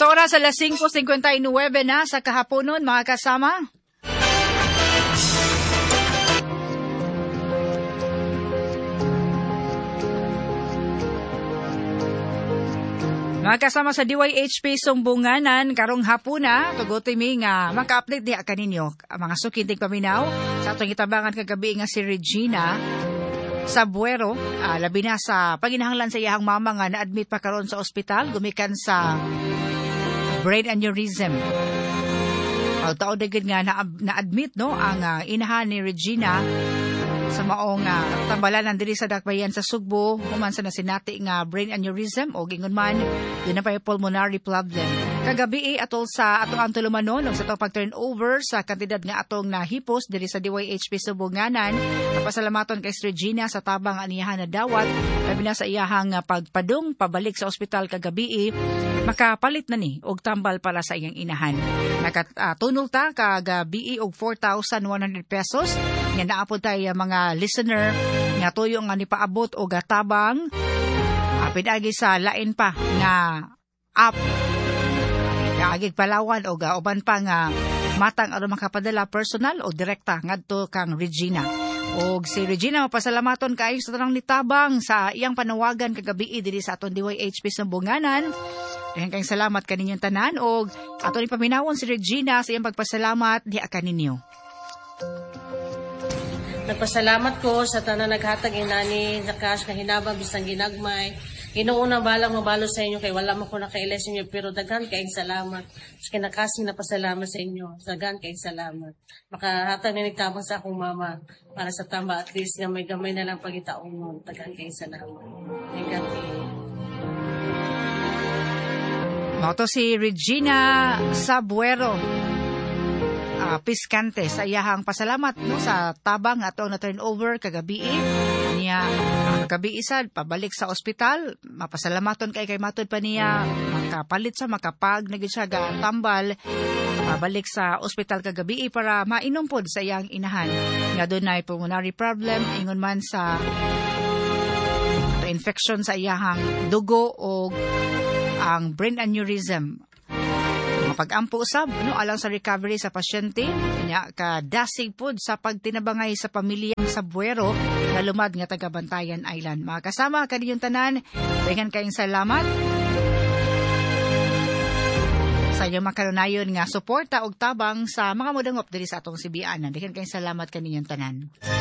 Ato oras sa 5:59 na sa kahaponon, mga kasama. Mga kasama sa DYHP Sumbunganan, karong hapuna, tugotoy mi nga maka-update diha kaninyo. Mga sukintig paminaw, sa atong itabangan kagabi nga si Regina sa Buero, labi na sa paginahanglan sa iyahang mama nga na-admit pa karon sa ospital, gumikan sa brain aneurysm. Taon dagid nga na-admit no ang inahan ni Regina sa maong tambalanan diri sa Dakbayan sa Sugbo, human sa nasinati nga brain aneurysm o gingon man yun na pa pulmonary problem. Kagabi atol sa atong ang tulumanon sa atong pag-turnover sa kantidad nga atong nahipos diri sa DYHP Sumbunganan. Napasalamaton kay Regina sa tabang aniyahan na dawat labi na sa iyahang pagpadung pabalik sa ospital kagabi. Makapalit na ni og tambal para sa iyang inahan. Nakatunol ta kagabi og 4,100 pesos nga naapod tay mga listener nga tuyo nga nipaabot og tabang pinagi sa lain pa nga app kaagig Palawan o uban pa nga matang aron makapadala personal o direkta ngadto kang Regina. Og si Regina mapasalamaton kaayo sa tanang nitabang sa iyang panawagan kagabi diri sa aton DYHP Sumbunganan. Daghang kayong salamat kaninyong tanan og aton ipaminawon si Regina sa iyang pagpasalamat diha kaninyo. Nagpasalamat ko sa tanan naghatag inani na cash nga hinabang bisang ginagmay. Inuuna balang mabalo sa inyo kay wala mo ko nakaila sa inyo pero daghan kayong salamat. Kinakasing napasalamat sa inyo. Daghan kayong salamat. Makahatag na nagtabang sa akong mama para sa tamba at least nga may gamay na lang pagitaong mo. Daghan kayong salamat. Daghan kayo. Mauto si Regina Sabuero. Piskante sa iyahang pasalamat no sa tabang atong na turnover kagabi niya kagabi isad pabalik sa ospital mapasalamaton kay matod pa niya makapalit sa makapag nagid siya ga tambal pabalik sa ospital kagabi para mainom pod sa iyang inahan nga dunay pulmonary problem ingon man sa infection sa iyahang dugo o ang brain aneurysm. Pag-ampo usab no alang sa recovery sa pasyente nya kadasig pod sa pagtinabangay sa pamilya sa Buero na lumad nga taga Bantayan Island. Mga kasama kaninyong tanan, daghang kayong salamat sa inyong makarunayon nga suporta og tabang sa mga modangop diri sa atong Sibianan. Daghang kayong salamat kaninyong tanan.